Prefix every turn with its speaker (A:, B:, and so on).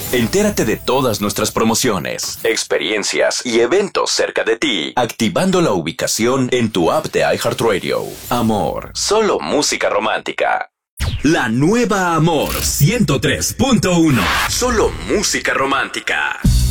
A: Entérate de todas nuestras promociones, experiencias y eventos cerca de ti, activando la ubicación en tu app de iHeartRadio. Amor, solo música romántica.
B: La nueva Amor 103.1.
A: Solo música romántica.